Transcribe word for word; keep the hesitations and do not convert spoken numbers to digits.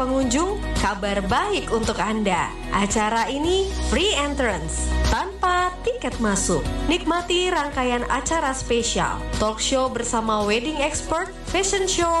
pengunjung, kabar baik untuk Anda. Acara ini free entrance, tanpa tiket masuk. Nikmati rangkaian acara spesial, talk show bersama wedding expert, fashion show,